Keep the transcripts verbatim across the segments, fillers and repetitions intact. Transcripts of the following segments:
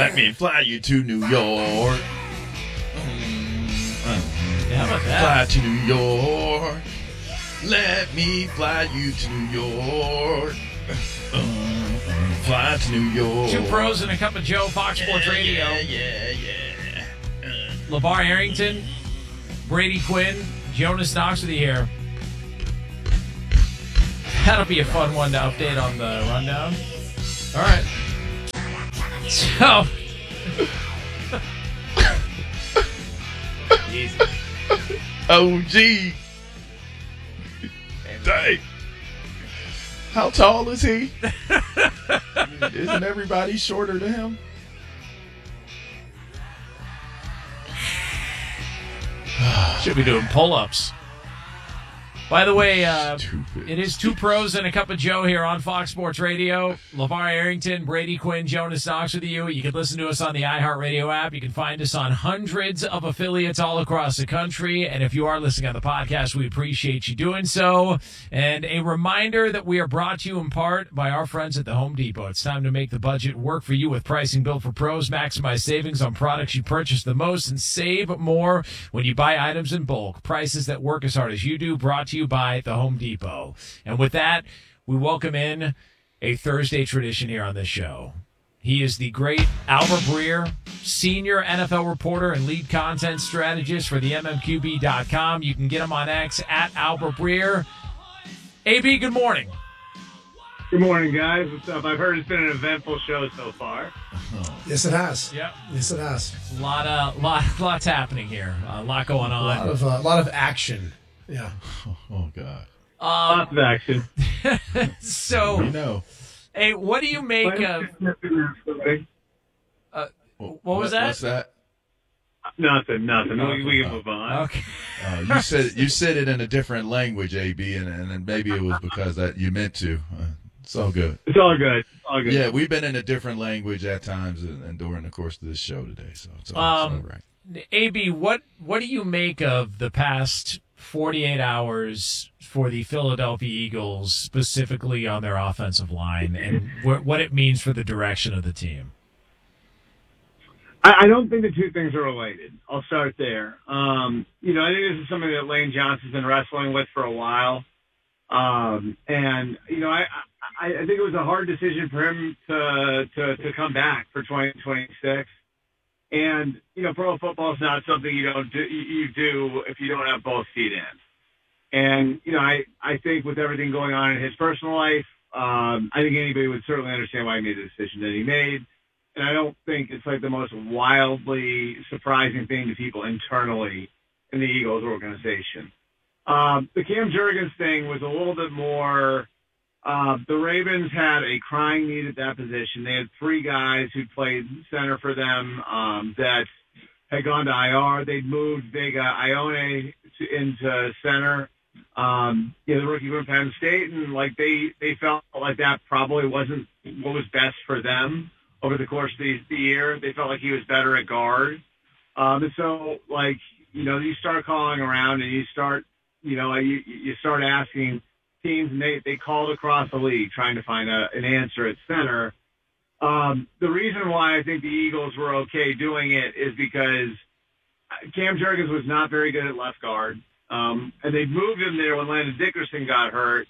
Let me fly you to New York. Yeah, how about that? Fly to New York. Let me fly you to New York. Uh, uh, fly to New York. Two pros and a cup of Joe, Fox Sports yeah, Radio. Yeah, yeah, yeah. Uh, LeVar Arrington, Brady Quinn, Jonas Knox with you here. That'll be a fun one to update on the rundown. All right. So. Easy. O G. Dang. How tall is he? Isn't everybody shorter than him? Should be doing pull-ups. By the way, uh, Stupid. it is two pros and a cup of Joe here on Fox Sports Radio. LeVar Arrington, Brady Quinn, Jonas Knox with you. You can listen to us on the iHeartRadio app. You can find us on hundreds of affiliates all across the country. And if you are listening on the podcast, we appreciate you doing so. And a reminder that we are brought to you in part by our friends at the Home Depot. It's time to make the budget work for you with pricing built for pros. Maximize savings on products you purchase the most and save more when you buy items in bulk. Prices that work as hard as you do. Brought to you by the Home Depot. And with that, we welcome in a Thursday tradition here on this show. He is the great Albert Breer, senior N F L reporter and lead content strategist for the M M Q B dot com. You can get him on X at Albert Breer. A B, good morning. Good morning, guys. What's up? I've heard it's been an eventful show so far. Yes, it has. Yep. Yes, it has. A lot of lot, lots happening here. A lot going on. A lot of, uh, a lot of action. Yeah. Oh, oh God. Um, Lots of action. so, We know. hey, what do you make of? Uh, what was that? What's that? Nothing, nothing. We, we can move on. Okay. Uh, you said you said it in a different language, A B, and, and and maybe it was because that you meant to. Uh, it's all good. It's all good. It's all good. Yeah, we've been in a different language at times and, and during the course of this show today, so it's all, Um, it's all right. A B, what what do you make of the past forty-eight hours for the Philadelphia Eagles, specifically on their offensive line, and wh- what it means for the direction of the team? I, I don't think the two things are related. I'll start there. Um, you know, I think this is something that Lane Johnson's been wrestling with for a while. Um, and, you know, I, I, I think it was a hard decision for him to, to, to come back for twenty twenty-six. And, you know, pro football is not something you don't do, you do if you don't have both feet in. And, you know, I, I think with everything going on in his personal life, um, I think anybody would certainly understand why he made the decision that he made. And I don't think it's like the most wildly surprising thing to people internally in the Eagles organization. Um, the Cam Jurgens thing was a little bit more, uh, the Ravens had a crying need at that position. They had three guys who played center for them, um, that had gone to I R. They'd moved Vega Ione to, into center. Um, you know, the rookie from Penn State, and like they, they felt like that probably wasn't what was best for them over the course of the, the year. They felt like he was better at guard. Um, and so like, you know, you start calling around and you start, you know, you, you start asking teams, and they, they called across the league trying to find a, an answer at center. Um, the reason why I think the Eagles were okay doing it is because Cam Jurgens was not very good at left guard. Um, and they moved him there when Landon Dickerson got hurt,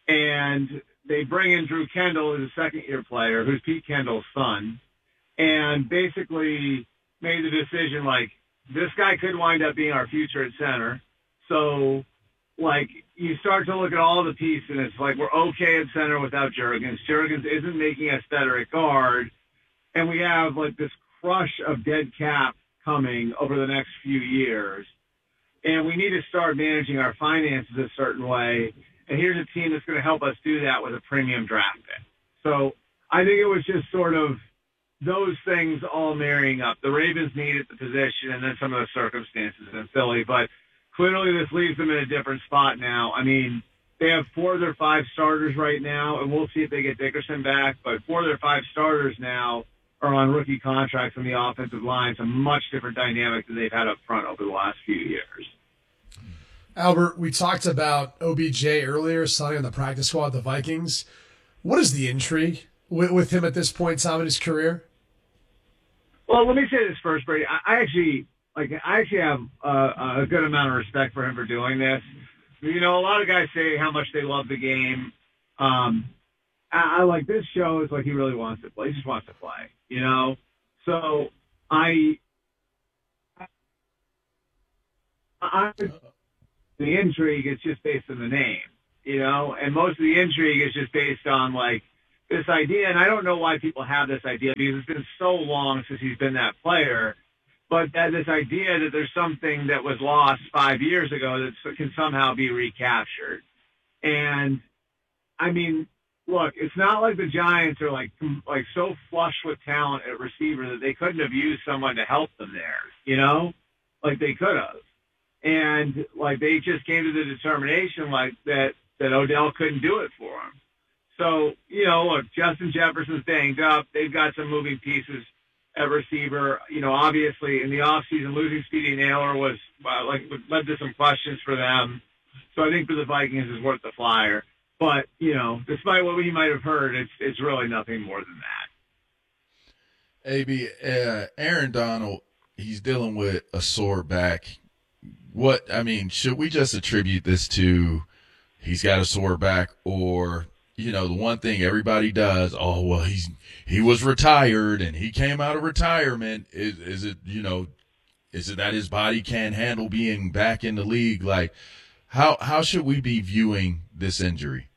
and they bring in Drew Kendall, who's a second-year player, who's Pete Kendall's son, and basically made the decision, like, this guy could wind up being our future at center. So, like, you start to look at all the pieces, and it's like we're okay at center without Jurgens. Jurgens isn't making us better at guard, and we have, like, this crush of dead cap coming over the next few years. And we need to start managing our finances a certain way. And here's a team that's going to help us do that with a premium draft pick. So I think it was just sort of those things all marrying up. The Ravens needed the position and then some of the circumstances in Philly. But clearly this leaves them in a different spot now. I mean, they have four of their five starters right now, and we'll see if they get Dickerson back. But four of their five starters now are on rookie contracts on the offensive line. It's a much different dynamic than they've had up front over the last few years. Albert, we talked about O B J earlier, signing on the practice squad of the Vikings. What is the intrigue with, with him at this point in time in his career? Well, let me say this first, Brady. I, I actually like. I actually have a, a good amount of respect for him for doing this. You know, a lot of guys say how much they love the game. Um, I, I like this shows like he really wants to play. He just wants to play. You know, so I, I, the intrigue is just based on the name. You know, and most of the intrigue is just based on like this idea. And I don't know why people have this idea because it's been so long since he's been that player. But that this idea that there's something that was lost five years ago that can somehow be recaptured. And I mean, look, it's not like the Giants are like like so flush with talent at receiver that they couldn't have used someone to help them there. You know, like they could have. And like they just came to the determination like that. that Odell couldn't do it for him. So, you know, look, Justin Jefferson's banged up. They've got some moving pieces at receiver. You know, obviously in the offseason, losing Speedy Naylor was, uh, like, led to some questions for them. So I think for the Vikings is worth the flyer. But, you know, despite what we might have heard, it's it's really nothing more than that. A B, uh, Aaron Donald, he's dealing with a sore back. What, I mean, should we just attribute this to he's got a sore back, or, you know, the one thing everybody does, oh, well, he's he was retired and he came out of retirement. Is is it, you know, is it that his body can't handle being back in the league? Like, how how should we be viewing this injury?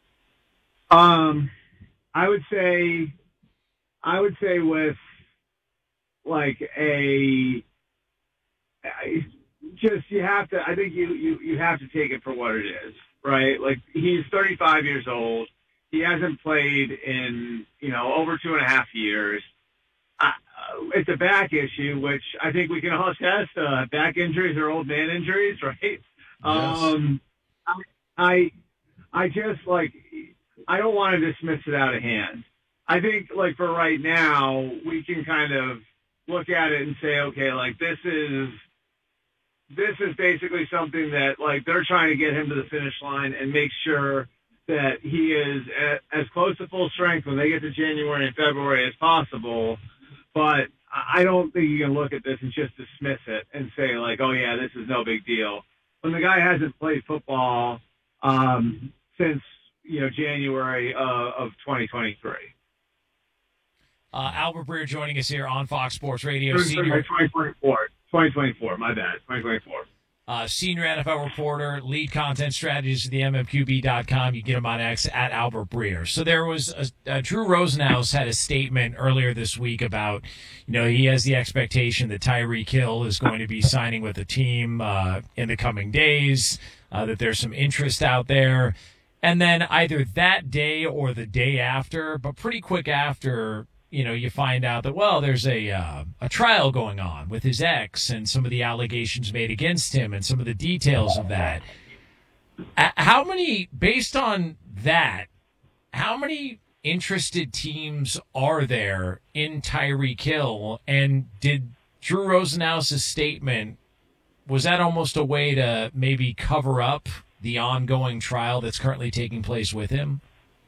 Um, I would say, I would say with like a, I, just you have to. I think you you you have to take it for what it is. Right? Like, he's thirty-five years old. He hasn't played in, you know, over two and a half years. Uh, it's a back issue, which I think we can all attest. Uh, back injuries are old man injuries, right? Yes. Um, I, I, I just, like, I don't want to dismiss it out of hand. I think, like, for right now, we can kind of look at it and say, okay, like, this is, This is basically something that, like, they're trying to get him to the finish line and make sure that he is at, as close to full strength when they get to January and February as possible. But I don't think you can look at this and just dismiss it and say, like, oh, yeah, this is no big deal. When the guy hasn't played football um, since, you know, January uh, of twenty twenty-three. Uh, Albert Breer joining us here on Fox Sports Radio. Senior twenty twenty-four. twenty twenty-four, my bad. twenty twenty-four. Uh, senior N F L reporter, lead content strategist at the M M Q B dot com. You get him on X at Albert Breer. So there was a, uh, Drew Rosenhaus had a statement earlier this week about, you know, he has the expectation that Tyreek Hill is going to be signing with the team uh, in the coming days, uh, that there's some interest out there. And then either that day or the day after, but pretty quick after, you know, you find out that, well, there's a uh, a trial going on with his ex and some of the allegations made against him and some of the details of that. How many, based on that, how many interested teams are there in Tyreek Hill? And did Drew Rosenhaus' statement, was that almost a way to maybe cover up the ongoing trial that's currently taking place with him?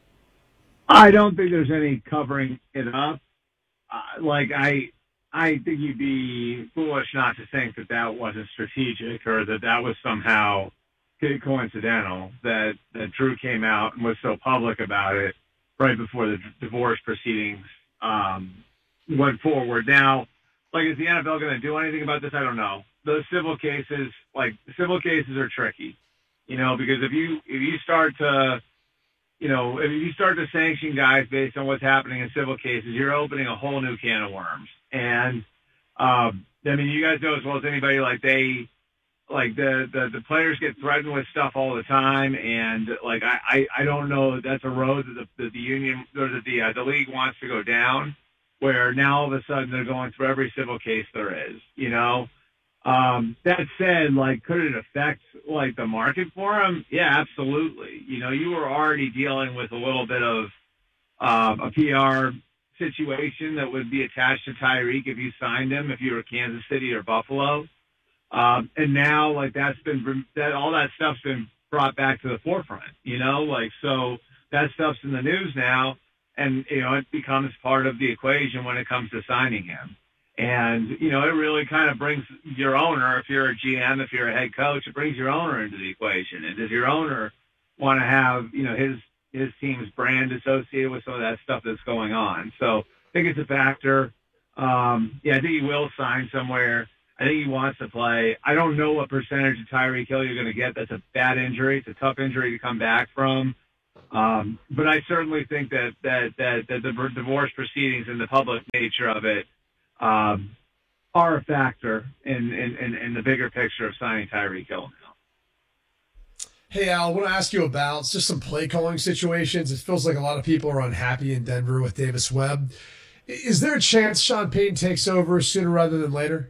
I don't think there's any covering it up. Uh, like, I I think you'd be foolish not to think that that wasn't strategic or that that was somehow coincidental, that, that Drew came out and was so public about it right before the divorce proceedings um, went forward. Now, like, is the N F L going to do anything about this? I don't know. Those civil cases, like, civil cases are tricky, you know, because if you if you start to You know, if you start to sanction guys based on what's happening in civil cases, you're opening a whole new can of worms. And, um, I mean, you guys know as well as anybody, like, they, like, the, the, the players get threatened with stuff all the time. And, like, I, I, I don't know that that's a road that the, that the union or that the, uh, the league wants to go down, where now all of a sudden they're going through every civil case there is, you know? Um, that said, like, could it affect, like, the market for him? Yeah, absolutely. You know, you were already dealing with a little bit of um, a P R situation that would be attached to Tyreek if you signed him, if you were Kansas City or Buffalo. Um, and now, like, that's been, that all that stuff's been brought back to the forefront, you know? Like, so that stuff's in the news now, and, you know, it becomes part of the equation when it comes to signing him. And, you know, it really kind of brings your owner, if you're a G M, if you're a head coach, it brings your owner into the equation. And does your owner want to have, you know, his, his team's brand associated with some of that stuff that's going on? So I think it's a factor. Um, yeah, I think he will sign somewhere. I think he wants to play. I don't know what percentage of Tyreek Hill you're going to get. That's a bad injury. It's a tough injury to come back from. Um, but I certainly think that, that, that, that the divorce proceedings and the public nature of it um, are a factor in, in, in, in the bigger picture of signing Tyreek Hill now. Hey, Al, I want to ask you about just some play calling situations. It feels like a lot of people are unhappy in Denver with Davis Webb. Is there a chance Sean Payton takes over sooner rather than later?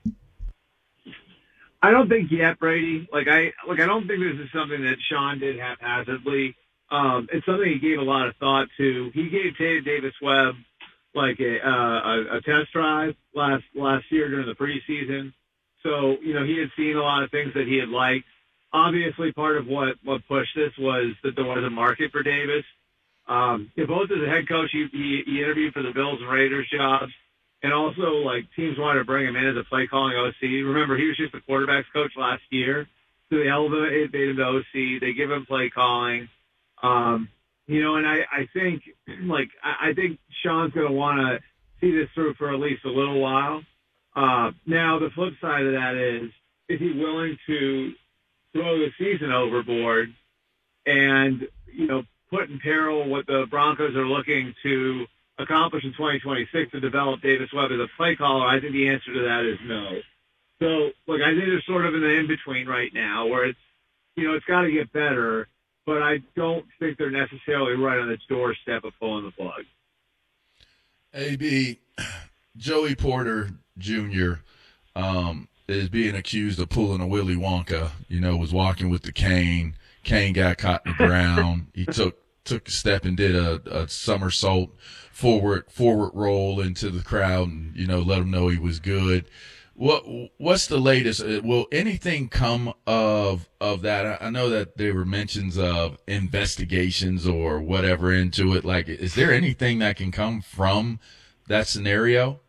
I don't think yet, Brady. Like I, like I don't think this is something that Sean did haphazardly. Um, it's something he gave a lot of thought to. He gave Taylor Davis Webb like a, uh, a a test drive last last year during the preseason. So you know he had seen a lot of things that he had liked. Obviously, part of what what pushed this was that there was a market for Davis. Um, yeah, both as a head coach, he, he he interviewed for the Bills and Raiders jobs. And also, like, teams wanted to bring him in as a play-calling O C. Remember, he was just the quarterback's coach last year. So they elevated him to O C. They give him play-calling. Um, you know, and I, I think, like, I, I think Sean's going to want to see this through for at least a little while. Uh, now, the flip side of that is, is he willing to throw the season overboard and, you know, put in peril what the Broncos are looking to accomplish in twenty twenty-six to develop Davis Webb as a play caller? I think the answer to that is no. So, look, I think they're sort of in the in-between right now where it's, you know, it's got to get better, but I don't think they're necessarily right on the doorstep of pulling the plug. A B, Joey Porter Junior Um, is being accused of pulling a Willy Wonka. You know, was walking with the cane. Cane got caught in the ground. He took took a step and did a, a somersault forward forward roll into the crowd and, you know, let him know he was good. What what's the latest? Will anything come of of that? I know that there were mentions of investigations or whatever into it. Like, is there anything that can come from that scenario?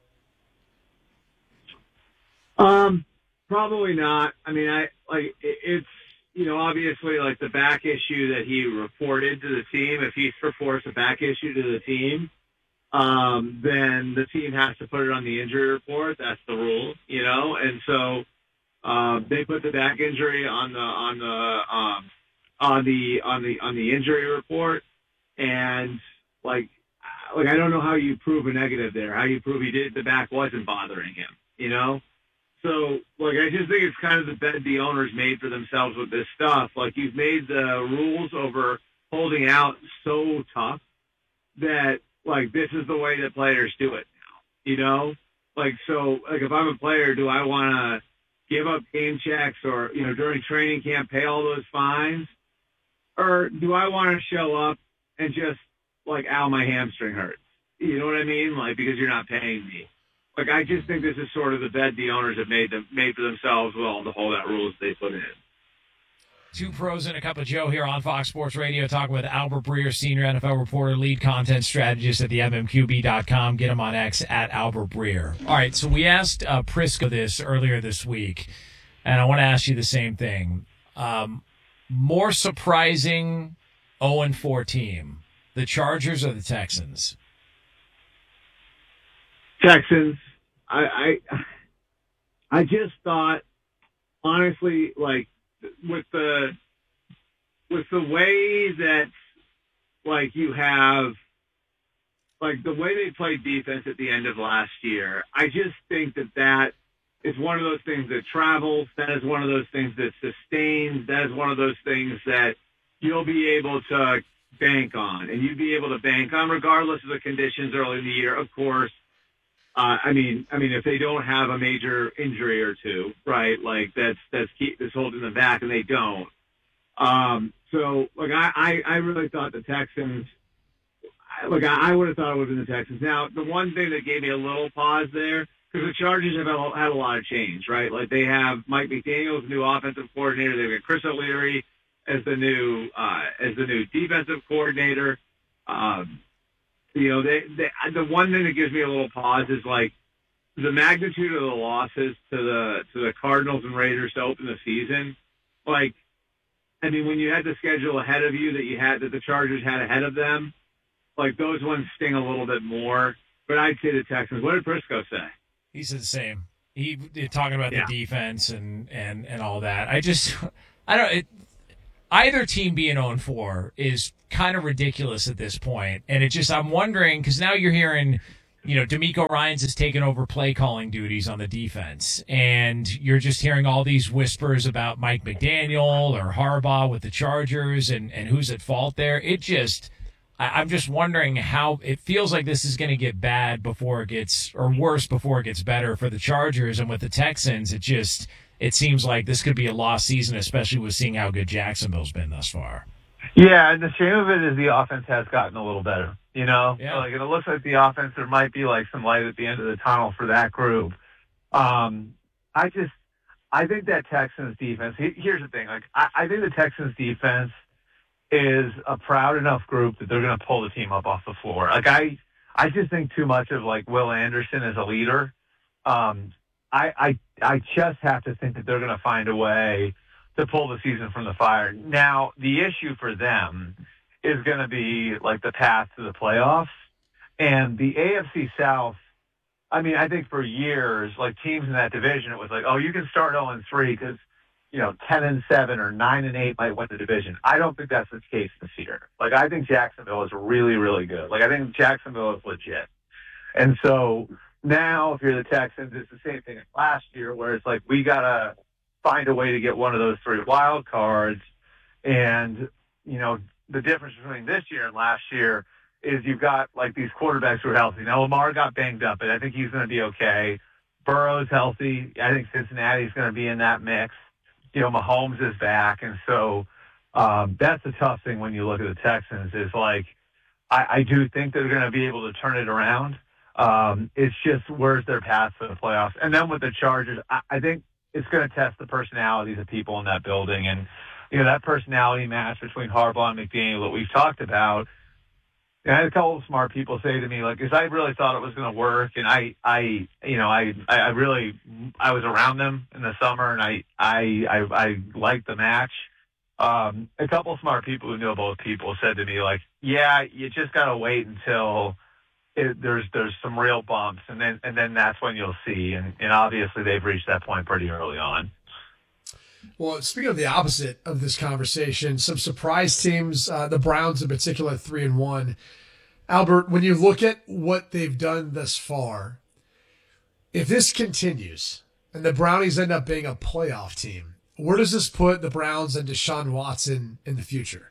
Um, probably not. I mean, I like it, it's, you know, obviously like the back issue that he reported to the team. If he reports a back issue to the team, um, then the team has to put it on the injury report. That's the rule, you know. And so uh, they put the back injury on the on the um, on the on the on the injury report. And like like I don't know how you prove a negative there. How you prove he did the back wasn't bothering him, you know. So, like, I just think it's kind of the bed the owners made for themselves with this stuff. Like, you've made the rules over holding out so tough that, like, this is the way that players do it now, you know? Like, so, like, if I'm a player, do I want to give up game checks or, you know, during training camp pay all those fines? Or do I want to show up and just, like, ow, my hamstring hurts? You know what I mean? Like, because you're not paying me. Like, I just think this is sort of the bed the owners have made them made for themselves with all the holdout rules they put in. Two pros and a cup of Joe here on Fox Sports Radio, talking with Albert Breer, senior N F L reporter, lead content strategist at the M M Q B dot com. Get him on X at Albert Breer. All right, so we asked uh, Prisco this earlier this week, and I want to ask you the same thing. Um, more surprising oh and four team, the Chargers or the Texans? Texans. I, I I just thought, honestly, like with the with the way that like you have like the way they played defense at the end of last year, I just think that that is one of those things that travels. That is one of those things that sustains. That is one of those things that you'll be able to bank on, and you'd be able to bank on regardless of the conditions early in the year, of course. Uh, I mean, I mean, if they don't have a major injury or two, right? Like that's that's keep that's holding them back, and they don't. Um, so, like, I, I, I really thought the Texans. Like, I, I would have thought it would have been the Texans. Now, the one thing that gave me a little pause there, because the Chargers have had a lot of change, right? Like they have Mike McDaniel's new offensive coordinator. They've got Chris O'Leary as the new uh, as the new defensive coordinator. Um, You know, they, they, the one thing that gives me a little pause is like the magnitude of the losses to the to the Cardinals and Raiders to open the season, like, I mean, when you had the schedule ahead of you that you had that the Chargers had ahead of them, like those ones sting a little bit more. But I'd say the Texans. What did Briscoe say? He said the same. He talking about yeah. the defense and, and, and all that. I just, I don't. It, either team being oh and four is kind of ridiculous at this point, and it just I'm wondering because now you're hearing, you know, D'Amico Ryans has taken over play calling duties on the defense, and you're just hearing all these whispers about Mike McDaniel or Harbaugh with the Chargers and and who's at fault there. It just. I'm just wondering how it feels like this is going to get bad before it gets, or worse before it gets better for the Chargers. And with the Texans, it just, it seems like this could be a lost season, especially with seeing how good Jacksonville's been thus far. Yeah, and the shame of it is the offense has gotten a little better, you know? Yeah. Like, and it looks like the offense, there might be like some light at the end of the tunnel for that group. Um, I just, I think that Texans defense, here's the thing, like, I, I think the Texans defense is a proud enough group that they're going to pull the team up off the floor. Like I, I just think too much of like Will Anderson as a leader. Um, I, I, I just have to think that they're going to find a way to pull the season from the fire. Now, the issue for them is going to be like the path to the playoffs and the A F C South. I mean, I think for years, like teams in that division, it was like, oh, you can start oh and three because, you know, ten and seven or nine and eight might win the division. I don't think that's the case this year. Like, I think Jacksonville is really, really good. Like, I think Jacksonville is legit. And so now, if you're the Texans, it's the same thing as last year, where it's like, we got to find a way to get one of those three wild cards. And, you know, the difference between this year and last year is you've got, like, these quarterbacks who are healthy. Now, Lamar got banged up, but I think he's going to be okay. Burrow's healthy. I think Cincinnati's going to be in that mix. You know, Mahomes is back, and so um, that's the tough thing when you look at the Texans is, like, I, I do think they're going to be able to turn it around. Um, it's just where's their path for the playoffs. And then with the Chargers, I, I think it's going to test the personalities of people in that building. And, you know, that personality match between Harbaugh and McDaniel that we've talked about, and I had a couple of smart people say to me, like, because I really thought it was going to work, and I, I, you know, I, I really, I was around them in the summer, and I, I, I, I liked the match. Um, a couple of smart people who know both people said to me, like, yeah, you just got to wait until it, there's, there's some real bumps, and then, and then that's when you'll see. And, and obviously they've reached that point pretty early on. Well, speaking of the opposite of this conversation, some surprise teams, uh, the Browns in particular, three and one. Albert, when you look at what they've done thus far, if this continues and the Brownies end up being a playoff team, where does this put the Browns and Deshaun Watson in the future?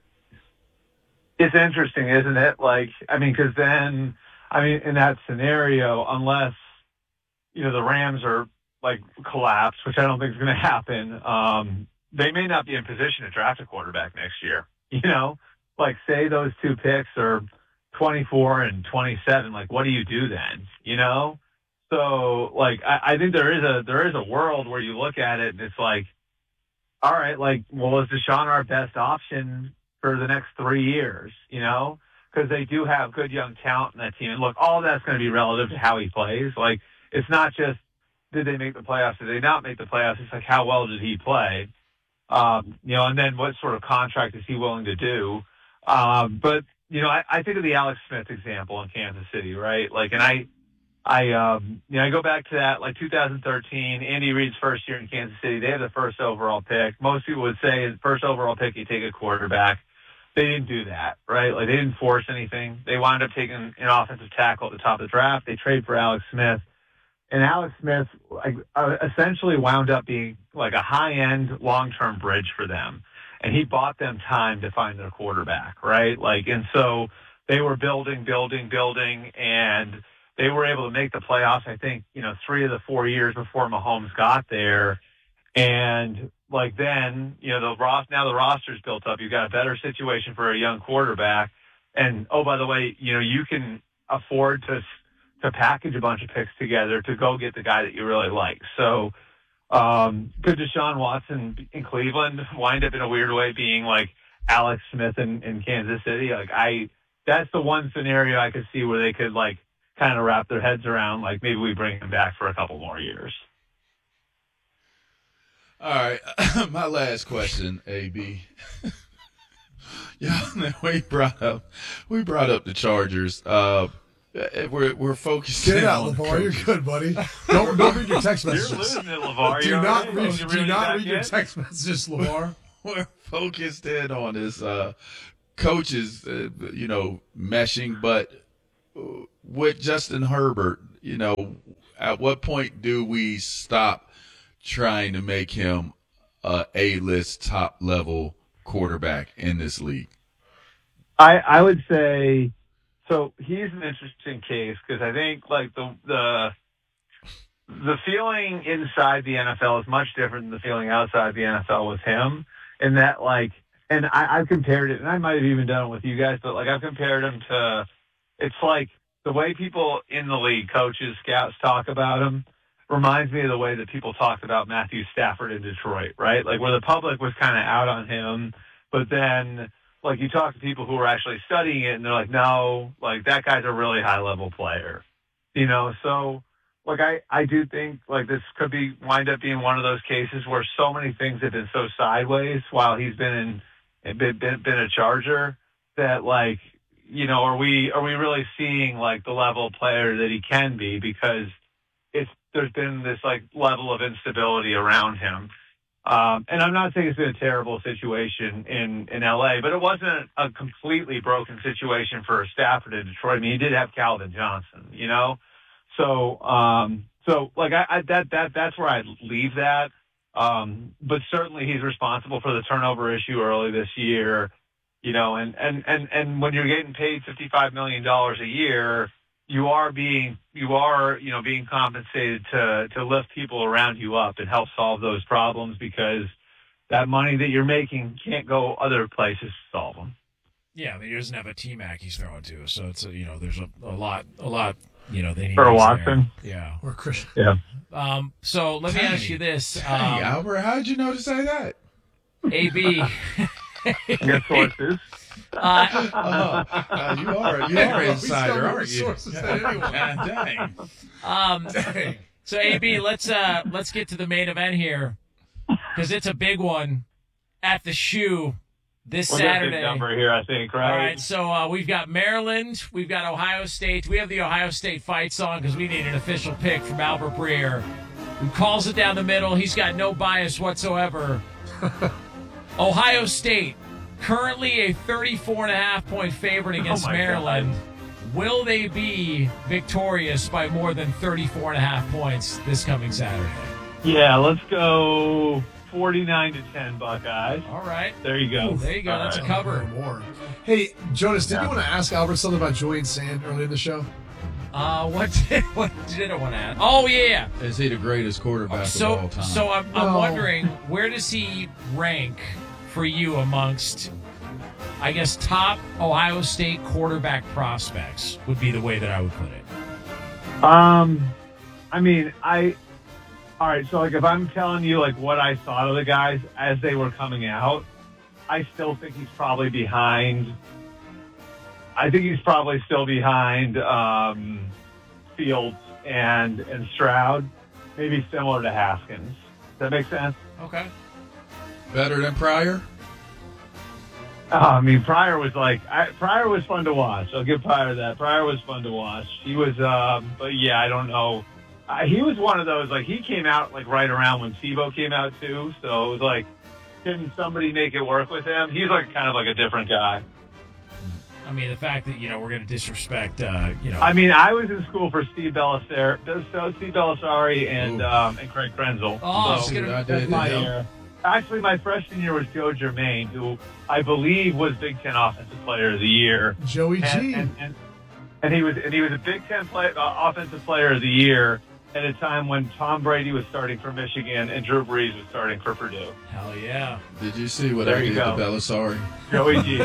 It's interesting, isn't it? Like, I mean, because then, I mean, in that scenario, unless, you know, the Rams are like collapse, which I don't think is going to happen, um, they may not be in position to draft a quarterback next year. You know, like say those two picks are twenty-four and twenty-seven. Like, what do you do then? You know, so like I, I think there is a there is a world where you look at it and it's like, all right, like, well, is Deshaun our best option for the next three years? You know, because they do have good young talent in that team. And look, all of that's going to be relative to how he plays. Like, it's not just did they make the playoffs? Did they not make the playoffs? It's like, how well did he play? Um, you know, and then what sort of contract is he willing to do? Um, but, you know, I, I think of the Alex Smith example in Kansas City, right? Like, and I, I, um, you know, I go back to that, like two thousand thirteen, Andy Reid's first year in Kansas City. They had the first overall pick. Most people would say the first overall pick, you take a quarterback. They didn't do that, right? Like, they didn't force anything. They wound up taking an offensive tackle at the top of the draft. They trade for Alex Smith. And Alex Smith like, uh, essentially wound up being like a high-end, long-term bridge for them. And he bought them time to find their quarterback, right? Like, and so they were building, building, building, and they were able to make the playoffs, I think, you know, three of the four years before Mahomes got there. And like then, you know, the ros- now the roster's built up. You've got a better situation for a young quarterback. And, oh, by the way, you know, you can afford to to package a bunch of picks together to go get the guy that you really like. So um, could Deshaun Watson in Cleveland wind up in a weird way being like Alex Smith in, in Kansas City? Like I, that's the one scenario I could see where they could like kind of wrap their heads around, like maybe we bring him back for a couple more years. All right, my last question, A B. Yeah, we brought up we brought up the Chargers. Uh, we're we're focused. Get it out, on LeVar. You're good, buddy. Don't don't read your text messages. You're losing it, LeVar. Do You're not really, read. you Do really not not read your yet? text messages, LeVar. We're focused in on this uh, coaches, uh, you know, meshing. But with Justin Herbert, you know, at what point do we stop trying to make him a A-list, top-level quarterback in this league? I, I would say, so he's an interesting case because I think like the the the feeling inside the N F L is much different than the feeling outside the N F L with him. In that, like, and I, I've compared it, and I might have even done it with you guys, but like I've compared him to, it's like the way people in the league, coaches, scouts talk about him reminds me of the way that people talked about Matthew Stafford in Detroit, right? Like where the public was kind of out on him, but then like you talk to people who are actually studying it and they're like, no, like that guy's a really high level player, you know? So like I, I do think like this could be wind up being one of those cases where so many things have been so sideways while he's been in, been, been, been a Charger that like, you know, are we, are we really seeing like the level of player that he can be? Because it's, there's been this like level of instability around him. Um, and I'm not saying it's been a terrible situation in, in L A, but it wasn't a completely broken situation for Stafford in Detroit. I mean, he did have Calvin Johnson, you know? So, um, so like I, I, that, that, that's where I'd leave that. Um, but certainly he's responsible for the turnover issue early this year, you know, and, and, and, and when you're getting paid fifty-five million dollars a year, you are being, you are, you know, being compensated to, to lift people around you up and help solve those problems because that money that you're making can't go other places to solve them. Yeah, I mean, he doesn't have a T-Mac he's throwing to, so it's a, you know, there's a, a lot, a lot, you know, they need For guys Watson. there. Yeah. Or Christian. Yeah. Um. So let me Dang. ask you this, Hey, um, Albert, how did you know to say that? A B. Get sources. Uh, Oh, uh, you are you are We insider, still know aren't the you? sources that anyone- God dang. um. Dang. So A B, let's uh let's get to the main event here because it's a big one at the Shoe this We'll get a Saturday. big number here, I think, right? All right, so uh, we've got Maryland, we've got Ohio State. We have the Ohio State fight song because we need an official pick from Albert Breer, who calls it down the middle. He's got no bias whatsoever. Ohio State, currently a thirty-four and a half point favorite against Oh my Maryland. Will they be victorious by more than thirty-four and a half points this coming Saturday? Yeah, let's go forty-nine to ten Buckeyes. All right. There you go. There you go. All That's a right. cover. More. Hey, Jonas, did Yeah. you want to ask Albert something about Julian Sand earlier in the show? Uh, what did, what did I want to add? Oh, yeah. Is he the greatest quarterback of So, all time? so I'm, I'm No. wondering, where does he rank for you amongst, I guess, top Ohio State quarterback prospects would be the way that I would put it. Um, I mean, I. All right, so like if I'm telling you like what I thought of the guys as they were coming out, I still think he's probably behind. I think he's probably still behind um, Fields and and Stroud, maybe similar to Haskins. Does that make sense? Okay. Better than Pryor? Oh, I mean, Pryor was like, I, Pryor was fun to watch. I'll give Pryor that. Pryor was fun to watch. He was, um, but yeah, I don't know. Uh, he was one of those, like, he came out, like, right around when Tebow came out, too. So it was like, can somebody make it work with him? He's, like, kind of like a different guy. I mean, the fact that, you know, we're going to disrespect, uh, you know. I mean, I was in school for Steve Belisari, so Steve Belisari and, Ooh. um, and Craig Krenzel. Oh, so see what I that's did my there? era. Actually, my freshman year was Joe Germain, who I believe was Big Ten Offensive Player of the Year. Joey G. and, and, and, and he was and he was a Big Ten play, uh, Offensive Player of the Year at a time when Tom Brady was starting for Michigan and Drew Brees was starting for Purdue. Hell yeah. Did you see what There I you did to go. Belisari? Joey G.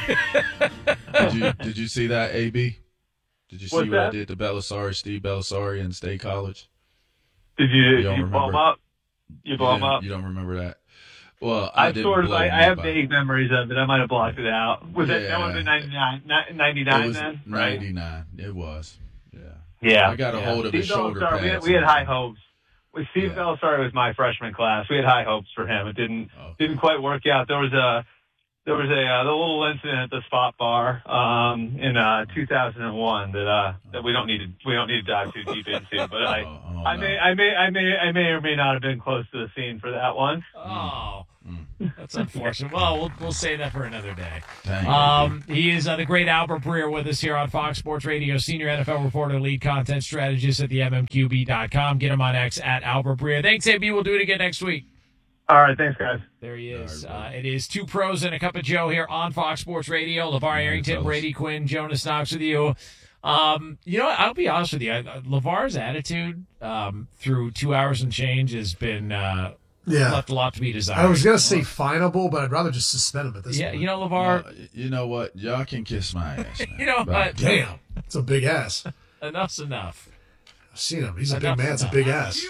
did you did you see that, A B? Did you see What's what I that? did to Belisari, Steve Belisari in State College? Did you, You did don't you blow him remember. up? You blow him didn't- up? You don't remember that? Well, I, I didn't sort of, blow I, him I have up. vague memories of it. I might have blocked it out. Was that, that would have been Yeah. ninety-nine, ni- It ninety-nine was then? Right? ninety-nine. It was. Yeah. Yeah. I got a yeah. hold of Steve his shoulder Belisari, pads. we had, we had high hopes. With Steve Yeah. Belisari was my freshman class. We had high hopes for him. It didn't Okay. didn't quite work out. There was a there was a, uh, the little incident at the Spot Bar um, in uh, two thousand one that uh, that we don't need to we don't need to dive too deep into. But I Oh, oh, I no. may I may I may I may or may not have been close to the scene for that one. Oh, that's unfortunate. Well, we'll we'll save that for another day. Dang, Um, he is uh, the great Albert Breer with us here on Fox Sports Radio, senior N F L reporter, lead content strategist at the M M Q B dot com. Get him on X at Albert Breer. Thanks, A B. We'll do it again next week. All right, thanks guys. There he is. Uh, it is Two Pros and a Cup of Joe here on Fox Sports Radio. LeVar Arrington, fellas. Brady Quinn, Jonas Knox with you. Um, you know what? I'll be honest with you. I- LeVar's attitude um, through two hours and change has been uh, Yeah. left a lot to be desired. I was going to say finable, but I'd rather just suspend him at this yeah, point. you know, LeVar, Uh, you know what? Y'all can kiss my ass. Man. you know But- what? Damn. It's a big ass. Enough's enough. I've seen him. He's a Enough big man. It's a enough. big ass.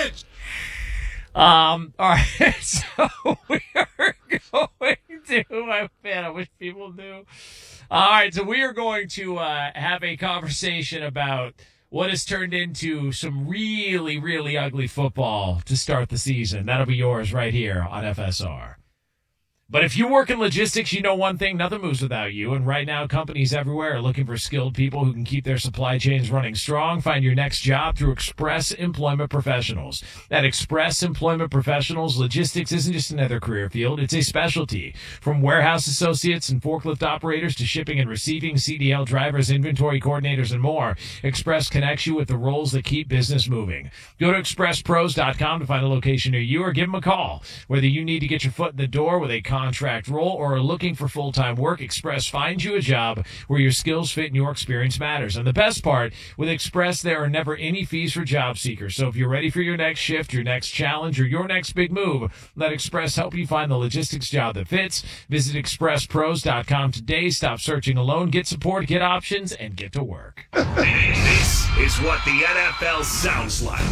Um, all right, so we are going to, I man, I wish people knew. All right, so we are going to uh, have a conversation about what has turned into some really, really ugly football to start the season. That'll be yours right here on F S R. But if you work in logistics, you know one thing, nothing moves without you. And right now, companies everywhere are looking for skilled people who can keep their supply chains running strong. Find your next job through Express Employment Professionals. At Express Employment Professionals, logistics isn't just another career field, it's a specialty. From warehouse associates and forklift operators to shipping and receiving, C D L drivers, inventory coordinators, and more, Express connects you with the roles that keep business moving. Go to express pros dot com to find a location near you or give them a call. Whether you need to get your foot in the door with a contract role or are looking for full-time work, Express finds you a job where your skills fit and your experience matters. And the best part, with Express, there are never any fees for job seekers. So if you're ready for your next shift, your next challenge, or your next big move, let Express help you find the logistics job that fits. Visit express pros dot com today. Stop searching alone. Get support, get options, and get to work. This is what the N F L sounds like.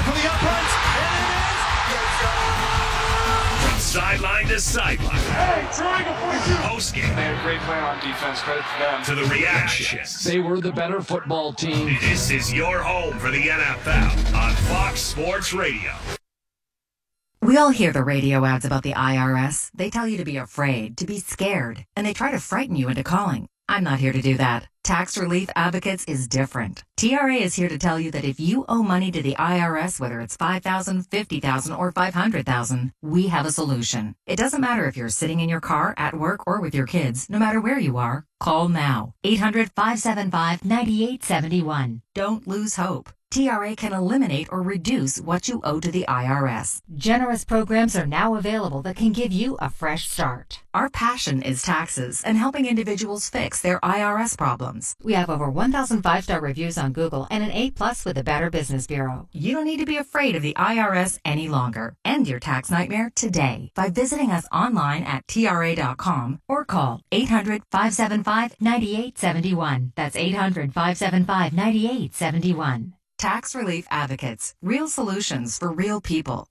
From sideline to sideline. Hey, post game. They had a great plan on defense. Credit to them. To the reactions. They were the better football team. This is your home for the N F L on Fox Sports Radio. We all hear the radio ads about the I R S. They tell you to be afraid, to be scared, and they try to frighten you into calling. I'm not here to do that. Tax Relief Advocates is different. T R A is here to tell you that if you owe money to the I R S, whether it's five thousand dollars, fifty thousand dollars, or five hundred thousand dollars, we have a solution. It doesn't matter if you're sitting in your car, at work, or with your kids. No matter where you are, call now. eight hundred, five seven five, nine eight seven one. Don't lose hope. T R A can eliminate or reduce what you owe to the I R S. Generous programs are now available that can give you a fresh start. Our passion is taxes and helping individuals fix their I R S problems. We have over one thousand five-star reviews on Google and an A plus with the Better Business Bureau. You don't need to be afraid of the I R S any longer. End your tax nightmare today by visiting us online at T R A dot com or call eight hundred, five seven five, nine eight seven one. That's eight hundred, five seven five, nine eight seven one. Tax Relief Advocates. Real solutions for real people.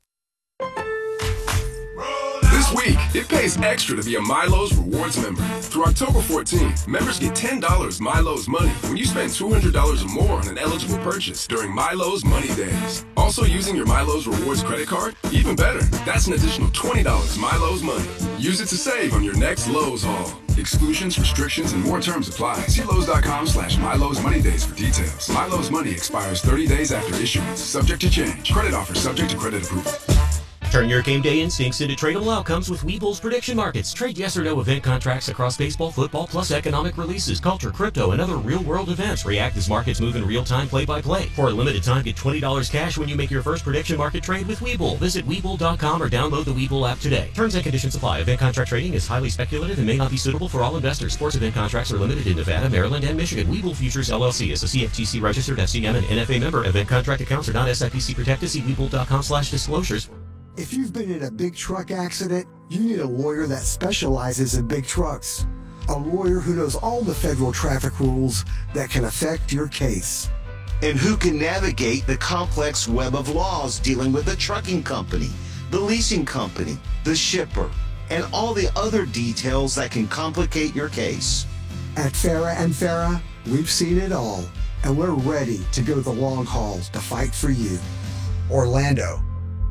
This week, it pays extra to be a Milo's Rewards member. Through October fourteenth, members get ten dollars Milo's Money when you spend two hundred dollars or more on an eligible purchase during Milo's Money Days. Also using your Milo's Rewards credit card? Even better, that's an additional twenty dollars Milo's Money. Use it to save on your next Lowe's haul. Exclusions, restrictions, and more terms apply. See Lowe's dot com slash Milo's Money Days for details. Milo's Money expires thirty days after issuance. Subject to change. Credit offer subject to credit approval. Turn your game day instincts into tradable outcomes with Webull's prediction markets. Trade yes or no event contracts across baseball, football, plus economic releases, culture, crypto, and other real-world events. React as markets move in real time, play-by-play. For a limited time, get twenty dollars cash when you make your first prediction market trade with Webull. Visit Webull dot com or download the Webull app today. Terms and conditions apply. Event contract trading is highly speculative and may not be suitable for all investors. Sports event contracts are limited in Nevada, Maryland, and Michigan. Webull Futures, L L C is a C F T C registered F C M and N F A member. Event contract accounts are not S I P C protected. See Webull dot com slash disclosures. If you've been in a big truck accident, you need a lawyer that specializes in big trucks. A lawyer who knows all the federal traffic rules that can affect your case. And who can navigate the complex web of laws dealing with the trucking company, the leasing company, the shipper, and all the other details that can complicate your case. At Farah and Farah, we've seen it all. and we're ready to go the long haul to fight for you. Orlando.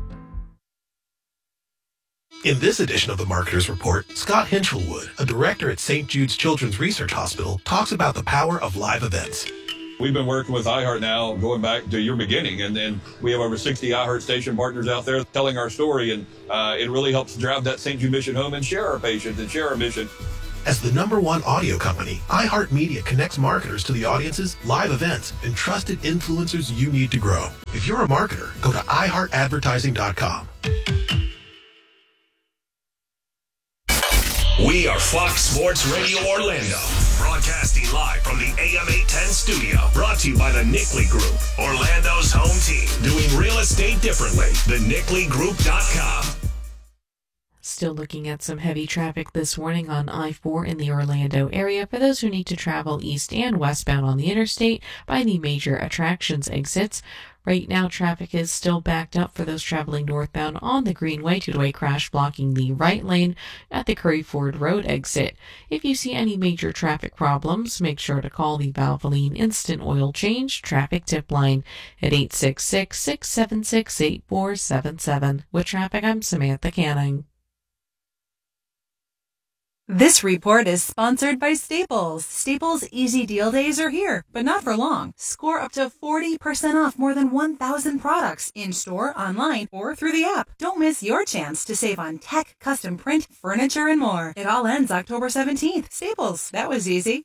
In this edition of the Marketer's Report, Scott Hinchelwood, a director at Saint Jude's Children's Research Hospital, talks about the power of live events. We've been working with iHeart now going back to your beginning, and then we have over sixty iHeart station partners out there telling our story, and uh, it really helps drive that Saint Jude mission home and share our patients and share our mission. As the number one audio company, iHeartMedia connects marketers to the audiences, live events, and trusted influencers you need to grow. If you're a marketer, go to i heart advertising dot com. We are Fox Sports Radio Orlando, broadcasting live from the A M eight ten studio, brought to you by the Nickley Group, Orlando's home team, doing real estate differently. the nickley group dot com. Still looking at some heavy traffic this morning on I four in the Orlando area for those who need to travel east and westbound on the interstate by the major attractions exits. Right now, traffic is still backed up for those traveling northbound on the Greenway due to a crash blocking the right lane at the Curry Ford Road exit. If you see any major traffic problems, make sure to call the Valvoline Instant Oil Change Traffic Tip Line at eight six six, six seven six, eight four seven seven. With traffic, I'm Samantha Canning. This report is sponsored by Staples. Staples Easy Deal Days are here, but not for long. Score up to forty percent off more than one thousand products in-store, online, or through the app. Don't miss your chance to save on tech, custom print, furniture, and more. It all ends October seventeenth. Staples, that was easy.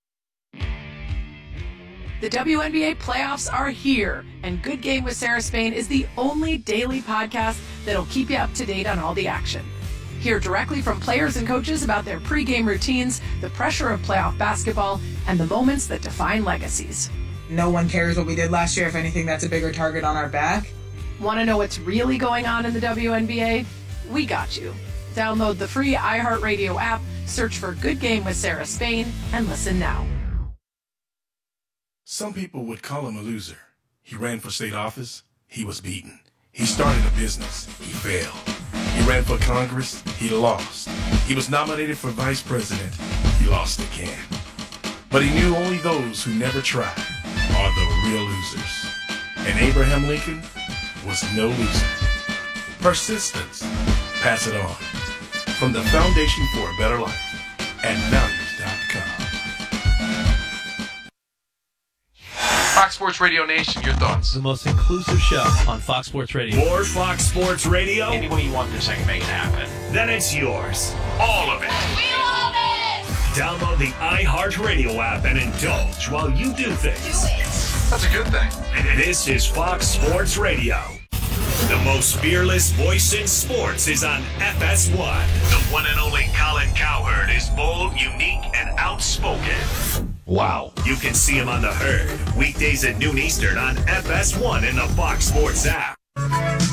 The W N B A playoffs are here, and Good Game with Sarah Spain is the only daily podcast that'll keep you up to date on all the action. Hear directly from players and coaches about their pregame routines, the pressure of playoff basketball, and the moments that define legacies. No one cares what we did last year. If anything, that's a bigger target on our back. Want to know what's really going on in the W N B A? We got you. Download the free iHeartRadio app, search for Good Game with Sarah Spain, and listen now. Some people would call him a loser. He ran for state office. He was beaten. He started a business. He failed. He ran for Congress. He lost. He was nominated for vice president. He lost again. But he knew only those who never tried are the real losers. And Abraham Lincoln was no loser. Persistence. Pass it on. From the Foundation for a Better Life at values dot com. Fox Sports Radio Nation, your thoughts? The most inclusive show on Fox Sports Radio. More Fox Sports Radio? Any way you want this, I can make it happen. Then it's yours. All of it. We love it! Download the iHeartRadio app and indulge while you do things. Do it. That's a good thing. This is Fox Sports Radio. The most fearless voice in sports is on F S one. The one and only Colin Cowherd is bold, unique, and outspoken. Wow. You can see him on The Herd, weekdays at noon Eastern on F S one in the Fox Sports app.